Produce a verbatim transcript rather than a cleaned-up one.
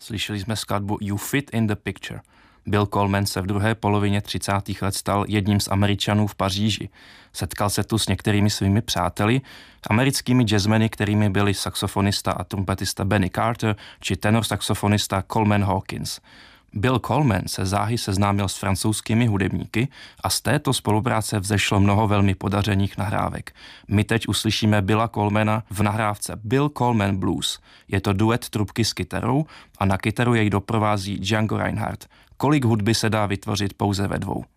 Slyšeli jsme skladbu You Fit in the Picture. Bill Coleman se v druhé polovině třicátých let stal jedním z Američanů v Paříži. Setkal se tu s některými svými přáteli, americkými jazzmeny, kterými byli saxofonista a trumpetista Benny Carter či tenor saxofonista Coleman Hawkins. Bill Coleman se záhy seznámil s francouzskými hudebníky a z této spolupráce vzešlo mnoho velmi podařených nahrávek. My teď uslyšíme Billa Colemana v nahrávce Bill Coleman Blues. Je to duet trubky s kytarou a na kytaru jej doprovází Django Reinhardt. Kolik hudby se dá vytvořit pouze ve dvou.